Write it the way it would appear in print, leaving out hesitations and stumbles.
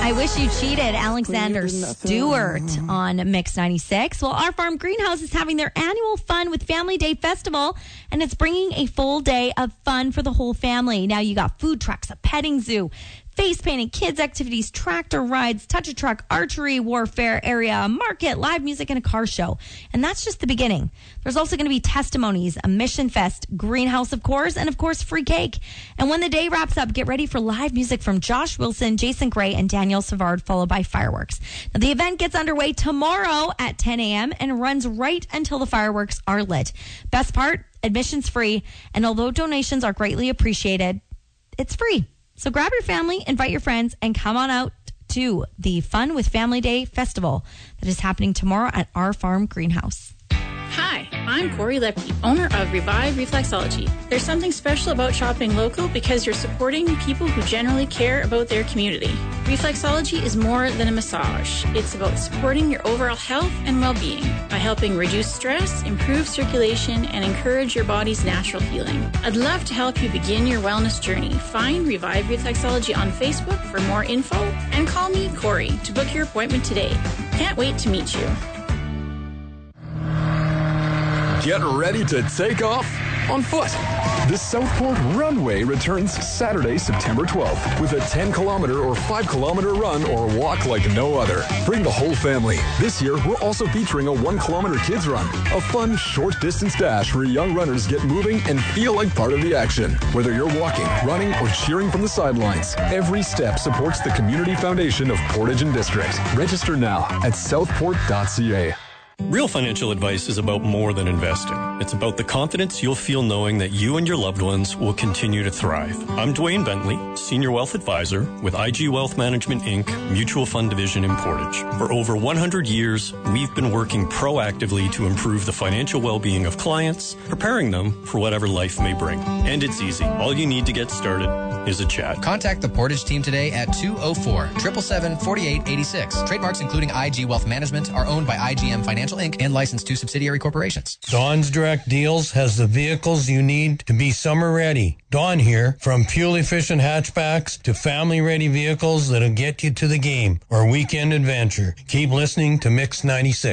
I wish you cheated, Alexander Stewart on Mix 96. Well, Our Farm Greenhouse is having their annual Fun with Family Day Festival, and it's bringing a full day of fun for the whole family. Now you got food trucks, a petting zoo, face painting, kids activities, tractor rides, touch-a-truck, archery, warfare area, a market, live music, and a car show. And that's just the beginning. There's also going to be testimonies, a mission fest, greenhouse, of course, and of course, free cake. And when the day wraps up, get ready for live music from Josh Wilson, Jason Gray, and Danielle Savard, followed by fireworks. Now, the event gets underway tomorrow at 10 a.m. and runs right until the fireworks are lit. Best part, admission's free, and although donations are greatly appreciated, it's free. So grab your family, invite your friends, and come on out to the Fun with Family Day Festival that is happening tomorrow at Our Farm Greenhouse. Hi, I'm Corey Lepke, owner of Revive Reflexology. There's something special about shopping local because you're supporting people who generally care about their community. Reflexology is more than a massage. It's about supporting your overall health and well-being by helping reduce stress, improve circulation, and encourage your body's natural healing. I'd love to help you begin your wellness journey. Find Revive Reflexology on Facebook for more info and call me, Corey, to book your appointment today. Can't wait to meet you. Get ready to take off on foot. The Southport Runway returns Saturday, September 12th with a 10-kilometer or 5-kilometer run or walk like no other. Bring the whole family. This year, we're also featuring a 1-kilometer kids run, a fun short-distance dash where young runners get moving and feel like part of the action. Whether you're walking, running, or cheering from the sidelines, every step supports the Community Foundation of Portage and District. Register now at southport.ca. Real financial advice is about more than investing. It's about the confidence you'll feel knowing that you and your loved ones will continue to thrive. I'm Dwayne Bentley, Senior Wealth Advisor with IG Wealth Management, Inc., Mutual Fund Division in Portage. For over 100 years, we've been working proactively to improve the financial well-being of clients, preparing them for whatever life may bring. And it's easy. All you need to get started is a chat. Contact the Portage team today at 204-777-4886. Trademarks including IG Wealth Management are owned by IGM Financial Inc. and licensed to subsidiary corporations. Dawn's Direct Deals has the vehicles you need to be summer ready. Dawn here, from fuel-efficient hatchbacks to family-ready vehicles that'll get you to the game or weekend adventure. Keep listening to Mix 96.